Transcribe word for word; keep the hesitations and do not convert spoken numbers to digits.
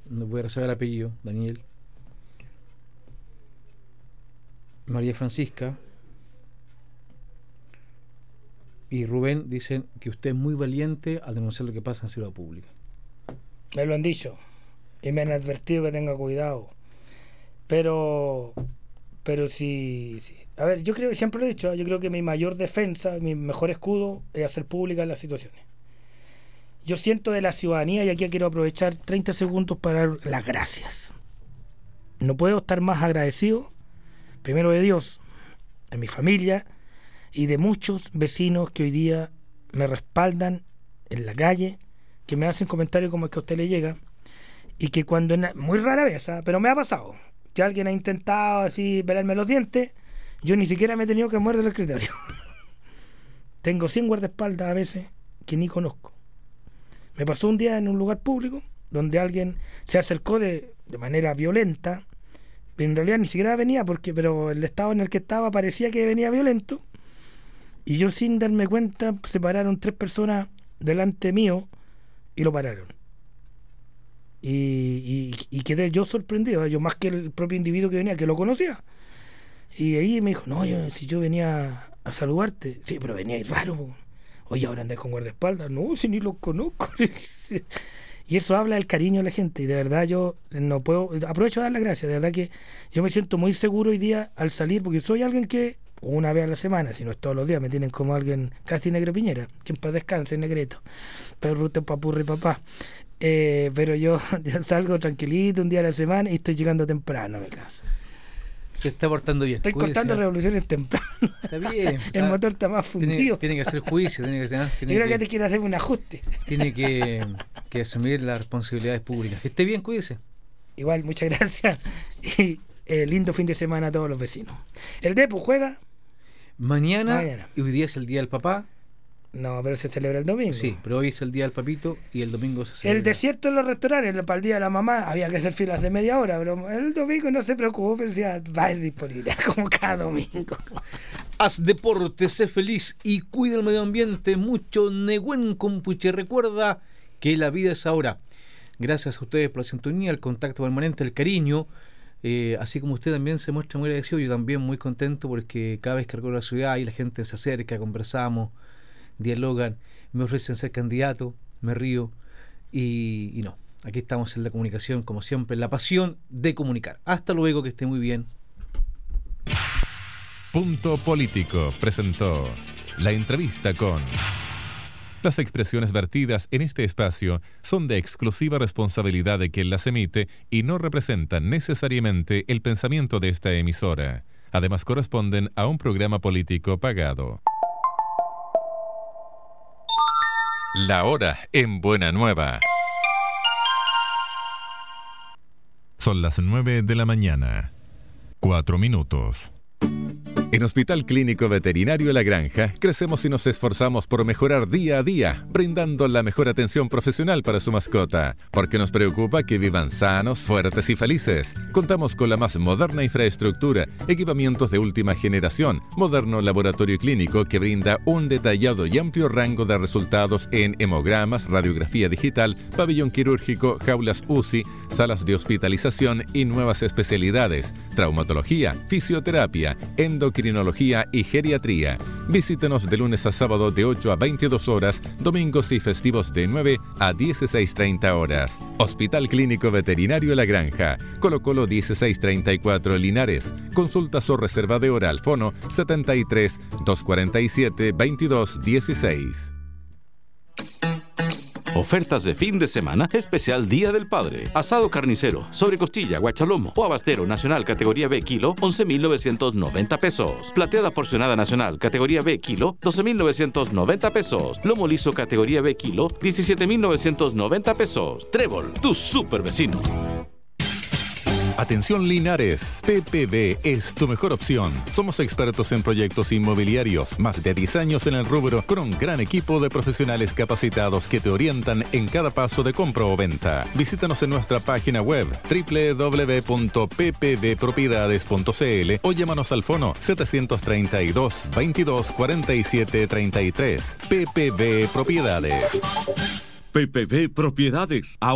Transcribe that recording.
no voy a reservar el apellido, Daniel, María Francisca y Rubén dicen que usted es muy valiente al denunciar lo que pasa en Ciudad Pública. Me lo han dicho y me han advertido que tenga cuidado, pero pero si, si a ver, yo creo, siempre lo he dicho, yo creo que mi mayor defensa, mi mejor escudo es hacer públicas las situaciones. Yo siento de la ciudadanía, y aquí quiero aprovechar treinta segundos para dar las gracias. No puedo estar más agradecido, primero de Dios, de mi familia y de muchos vecinos que hoy día me respaldan en la calle, que me hacen comentarios como el que a usted le llega, y que cuando, muy rara vez, ¿eh? Pero me ha pasado, que alguien ha intentado así pelarme los dientes, yo ni siquiera me he tenido que morder el escritorio. Tengo cien guardaespaldas a veces que ni conozco. Me pasó un día en un lugar público donde alguien se acercó de, de manera violenta, pero en realidad ni siquiera venía, porque pero el estado en el que estaba parecía que venía violento, y yo sin darme cuenta se pararon tres personas delante mío y lo pararon. Y, y, y quedé yo sorprendido, yo más que el propio individuo que venía, que lo conocía. Y ahí me dijo, no, yo, si yo venía a saludarte. Sí, pero venía ahí raro. Oye, ahora andás con guardaespaldas. No, si ni los conozco. Y eso habla del cariño de la gente. Y de verdad yo no puedo... Aprovecho de dar las gracias. De verdad que yo me siento muy seguro hoy día al salir, porque soy alguien que una vez a la semana, si no es todos los días, me tienen como alguien casi negro Piñera. Que en paz descanse, negreto. Perrute, papurri, papá. Eh, pero yo, yo salgo tranquilito un día a la semana y estoy llegando temprano a mi casa. Se está portando bien. Estoy Cuídese. Cortando revoluciones temprano. Está bien. El está, motor está más fundido. Tiene, tiene que hacer juicio. Tiene que, tiene Yo creo que, que te quiero hacer un ajuste. Tiene que, que asumir las responsabilidades públicas. Que esté bien, cuídese. Igual, muchas gracias. Y eh, lindo fin de semana a todos los vecinos. ¿El Depo juega? Mañana, Mañana. Y hoy día es el día del papá. No, pero se celebra el domingo. Sí, pero hoy es el día del papito y el domingo se celebra. El desierto en los restaurantes, para el día de la mamá, había que hacer filas de media hora, pero el domingo no se preocupe, ya va a ir disponible, como cada domingo. Haz deporte, sé feliz y cuida el medio ambiente. Mucho Nehuen Compuche. Recuerda que la vida es ahora. Gracias a ustedes por la sintonía, el contacto permanente, el cariño. Eh, así como usted también se muestra muy agradecido, yo también muy contento porque cada vez que recorro la ciudad y la gente se acerca, conversamos, dialogan, me ofrecen ser candidato, me río y, y no, aquí estamos en la comunicación como siempre, la pasión de comunicar. Hasta luego, que esté muy bien. Punto Político presentó la entrevista con... Las expresiones vertidas en este espacio son de exclusiva responsabilidad de quien las emite y no representan necesariamente el pensamiento de esta emisora. Además, corresponden a un programa político pagado. La hora en Buena Nueva. Son las nueve de la mañana. Cuatro minutos. En Hospital Clínico Veterinario La Granja, crecemos y nos esforzamos por mejorar día a día, brindando la mejor atención profesional para su mascota, porque nos preocupa que vivan sanos, fuertes y felices. Contamos con la más moderna infraestructura, equipamientos de última generación, moderno laboratorio clínico que brinda un detallado y amplio rango de resultados en hemogramas, radiografía digital, pabellón quirúrgico, jaulas U C I, salas de hospitalización y nuevas especialidades, traumatología, fisioterapia, endocrinología y geriatría. Visítenos de lunes a sábado de ocho a veintidós horas, domingos y festivos de nueve a dieciséis treinta horas. Hospital Clínico Veterinario La Granja, Colo Colo dieciséis treinta y cuatro Linares. Consultas o reserva de hora al fono setenta y tres, doscientos cuarenta y siete, veintidós dieciséis. Ofertas de fin de semana, especial Día del Padre. Asado carnicero, sobrecostilla, guachalomo o abastero nacional categoría B kilo, once mil novecientos noventa pesos. Plateada porcionada nacional categoría B kilo, doce mil novecientos noventa pesos. Lomo liso categoría B kilo, diecisiete mil novecientos noventa pesos. Trébol, tu super vecino. Atención Linares, P P B es tu mejor opción. Somos expertos en proyectos inmobiliarios, más de diez años en el rubro, con un gran equipo de profesionales capacitados que te orientan en cada paso de compra o venta. Visítanos en nuestra página web doble u doble u doble u punto p p b propiedades punto c l o llámanos al fono setecientos treinta y dos, veintidós, cuarenta y siete, treinta y tres. P P B Propiedades. P P B Propiedades.